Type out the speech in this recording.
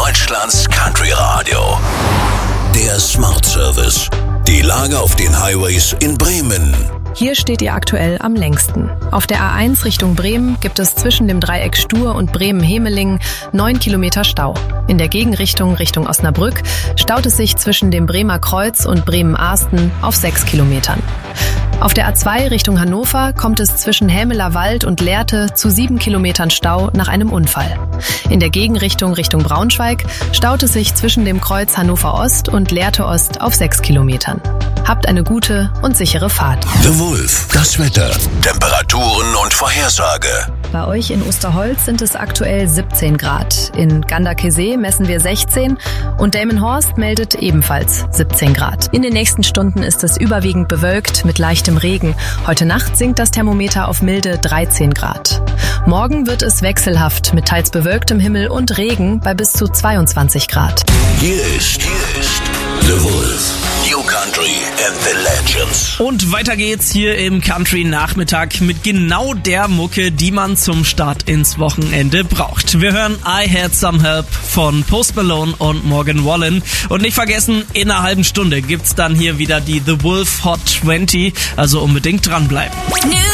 Deutschlands Country Radio. Der Smart Service. Die Lage auf den Highways in Bremen. Hier steht ihr aktuell am längsten. Auf der A1 Richtung Bremen gibt es zwischen dem Dreieck Stur und Bremen-Hemelingen 9 Kilometer Stau. In der Gegenrichtung Richtung Osnabrück staut es sich zwischen dem Bremer Kreuz und Bremen-Ahsten auf 6 Kilometern. Auf der A2 Richtung Hannover kommt es zwischen Hämeler Wald und Lehrte zu 7 Kilometern Stau nach einem Unfall. In der Gegenrichtung Richtung Braunschweig staut es sich zwischen dem Kreuz Hannover Ost und Lehrte Ost auf 6 Kilometern. Habt eine gute und sichere Fahrt. The Wolf, das Wetter, Temperaturen und Vorhersage. Bei euch in Osterholz sind es aktuell 17 Grad. In Ganderkesee messen wir 16 und Delmenhorst meldet ebenfalls 17 Grad. In den nächsten Stunden ist es überwiegend bewölkt mit leichtem Regen. Heute Nacht sinkt das Thermometer auf milde 13 Grad. Morgen wird es wechselhaft mit teils bewölktem Himmel und Regen bei bis zu 22 Grad. Hier ist The Wolf. New Country and the Legends. Und weiter geht's hier im Country-Nachmittag mit genau der Mucke, die man zum Start ins Wochenende braucht. Wir hören I Had Some Help von Post Malone und Morgan Wallen. Und nicht vergessen, in einer halben Stunde gibt's dann hier wieder die The Wolf Hot 20. Also unbedingt dranbleiben.